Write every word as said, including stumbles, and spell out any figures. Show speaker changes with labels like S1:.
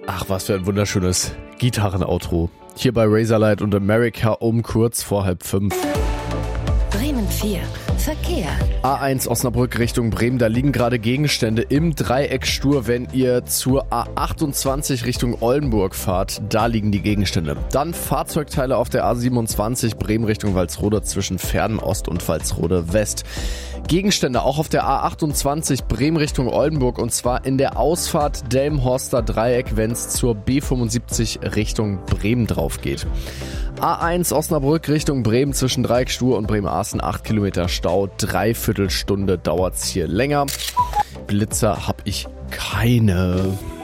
S1: Ach, was für ein wunderschönes Gitarren-Outro. Hier bei Razorlight und America um kurz vor halb fünf.
S2: Bremen vier. Verkehr.
S1: A eins Osnabrück Richtung Bremen, da liegen gerade Gegenstände im Dreieck stur, wenn ihr zur A achtundzwanzig Richtung Oldenburg fahrt. Da liegen die Gegenstände. Dann Fahrzeugteile auf der A siebenundzwanzig Bremen Richtung Walsrode zwischen Verden-Ost und Walsrode West. Gegenstände auch auf der A achtundzwanzig Bremen Richtung Oldenburg und zwar in der Ausfahrt Delmenhorster Dreieck, wenn es zur B fünfundsiebzig Richtung Bremen drauf geht. A eins Osnabrück Richtung Bremen zwischen Dreieckstur und Bremerhaven, acht Kilometer Stau, dreiviertel Stunde dauert's hier länger. Blitzer hab ich keine.